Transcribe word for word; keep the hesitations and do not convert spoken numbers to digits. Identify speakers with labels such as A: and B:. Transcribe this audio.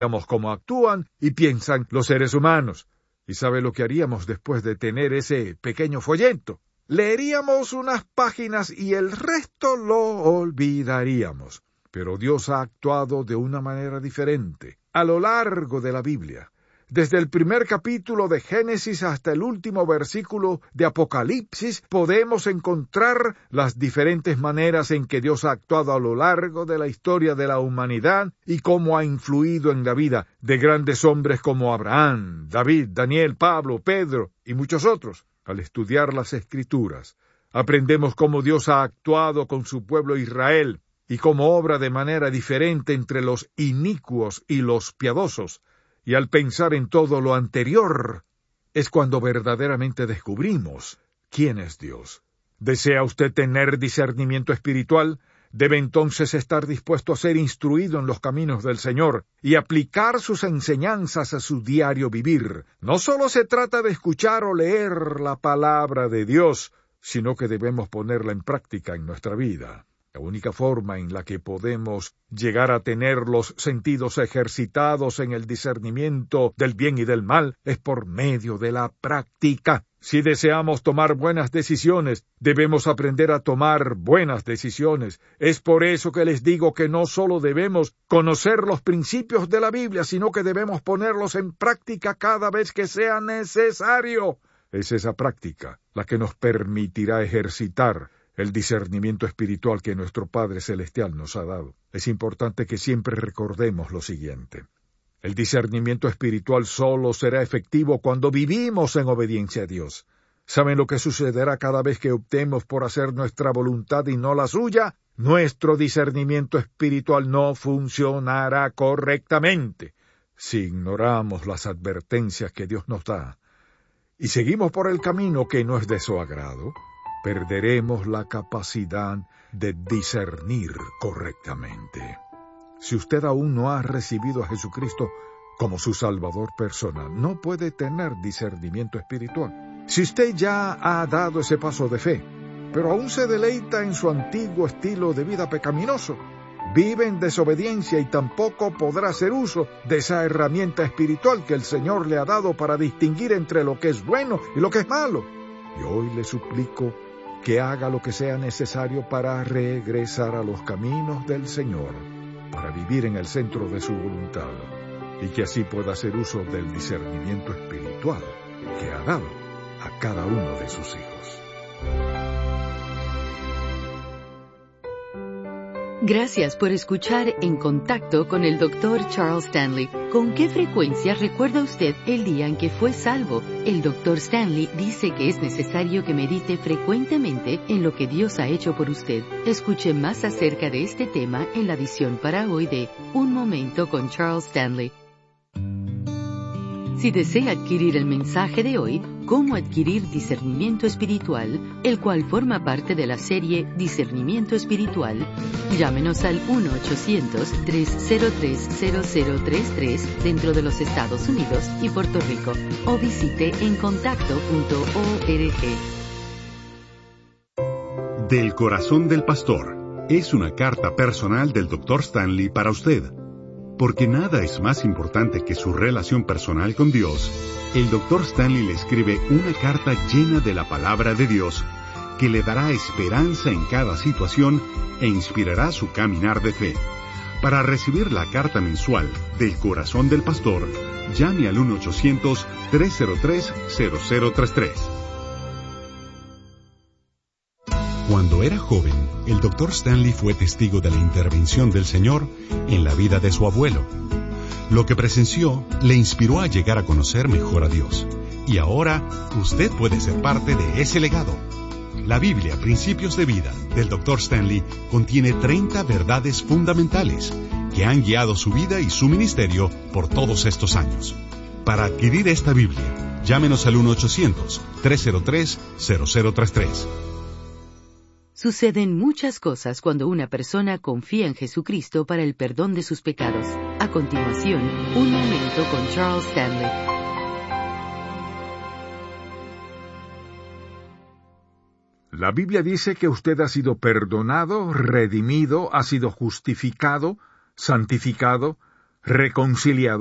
A: Veamos cómo actúan y piensan los seres humanos. ¿Y sabe lo que haríamos después de tener ese pequeño folleto? Leeríamos unas páginas y el resto lo olvidaríamos. Pero Dios ha actuado de una manera diferente a lo largo de la Biblia. Desde el primer capítulo de Génesis hasta el último versículo de Apocalipsis, podemos encontrar las diferentes maneras en que Dios ha actuado a lo largo de la historia de la humanidad y cómo ha influido en la vida de grandes hombres como Abraham, David, Daniel, Pablo, Pedro y muchos otros. Al estudiar las Escrituras, aprendemos cómo Dios ha actuado con su pueblo Israel y cómo obra de manera diferente entre los inicuos y los piadosos. Y al pensar en todo lo anterior, es cuando verdaderamente descubrimos quién es Dios. ¿Desea usted tener discernimiento espiritual? Debe entonces estar dispuesto a ser instruido en los caminos del Señor y aplicar sus enseñanzas a su diario vivir. No solo se trata de escuchar o leer la palabra de Dios, sino que debemos ponerla en práctica en nuestra vida. La única forma en la que podemos llegar a tener los sentidos ejercitados en el discernimiento del bien y del mal es por medio de la práctica. Si deseamos tomar buenas decisiones, debemos aprender a tomar buenas decisiones. Es por eso que les digo que no solo debemos conocer los principios de la Biblia, sino que debemos ponerlos en práctica cada vez que sea necesario. Es esa práctica la que nos permitirá ejercitar el discernimiento espiritual que nuestro Padre Celestial nos ha dado. Es importante que siempre recordemos lo siguiente. El discernimiento espiritual solo será efectivo cuando vivimos en obediencia a Dios. ¿Saben lo que sucederá cada vez que optemos por hacer nuestra voluntad y no la suya? Nuestro discernimiento espiritual no funcionará correctamente. Si ignoramos las advertencias que Dios nos da y seguimos por el camino que no es de su agrado, perderemos la capacidad de discernir correctamente. Si usted aún no ha recibido a Jesucristo como su Salvador personal, no puede tener discernimiento espiritual. Si usted ya ha dado ese paso de fe, pero aún se deleita en su antiguo estilo de vida pecaminoso, vive en desobediencia y tampoco podrá hacer uso de esa herramienta espiritual que el Señor le ha dado para distinguir entre lo que es bueno y lo que es malo. Y hoy le suplico que haga lo que sea necesario para regresar a los caminos del Señor, para vivir en el centro de su voluntad, y que así pueda hacer uso del discernimiento espiritual que ha dado a cada uno de sus hijos.
B: Gracias por escuchar En Contacto con el doctor Charles Stanley. ¿Con qué frecuencia recuerda usted el día en que fue salvo? El doctor Stanley dice que es necesario que medite frecuentemente en lo que Dios ha hecho por usted. Escuche más acerca de este tema en la edición para hoy de Un Momento con Charles Stanley. Si desea adquirir el mensaje de hoy, Cómo adquirir discernimiento espiritual, el cual forma parte de la serie Discernimiento Espiritual, llámenos al uno ochocientos, tres cero tres, cero cero tres tres dentro de los Estados Unidos y Puerto Rico, o visite en contacto punto org.
C: Del corazón del pastor es una carta personal del doctor Stanley para usted. Porque nada es más importante que su relación personal con Dios, el doctor Stanley le escribe una carta llena de la palabra de Dios que le dará esperanza en cada situación e inspirará su caminar de fe. Para recibir la carta mensual del corazón del pastor, llame al uno ochocientos, tres cero tres, cero cero tres tres. Cuando era joven, el doctor Stanley fue testigo de la intervención del Señor en la vida de su abuelo. Lo que presenció le inspiró a llegar a conocer mejor a Dios. Y ahora, usted puede ser parte de ese legado. La Biblia, Principios de Vida, del doctor Stanley, contiene treinta verdades fundamentales que han guiado su vida y su ministerio por todos estos años. Para adquirir esta Biblia, llámenos al uno ochocientos, tres cero tres, cero cero tres tres.
B: Suceden muchas cosas cuando una persona confía en Jesucristo para el perdón de sus pecados. A continuación, un momento con Charles Stanley.
A: La Biblia dice que usted ha sido perdonado, redimido, ha sido justificado, santificado, reconciliador